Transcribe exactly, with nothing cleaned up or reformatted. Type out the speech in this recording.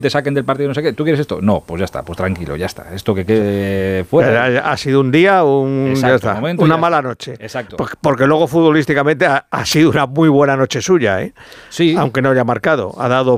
te saquen del partido, no sé qué, ¿tú quieres esto? No, pues ya está, pues tranquilo, ya está. Esto que quede fuera. Ha, ha sido un día, un, Exacto, ya está, momento, una ya mala está. noche. Exacto. Porque, porque luego futbolísticamente ha, ha sido una muy buena noche suya, ¿eh? Sí. Aunque no haya marcado. Ha dado